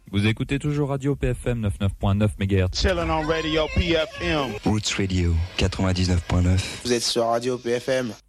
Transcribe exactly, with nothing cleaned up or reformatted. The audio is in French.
Vous écoutez toujours Radio P F M quatre-vingt-dix-neuf point neuf mégahertz. Chillin' on Radio P F M. Roots Radio quatre-vingt-dix-neuf point neuf. Vous êtes sur Radio P F M.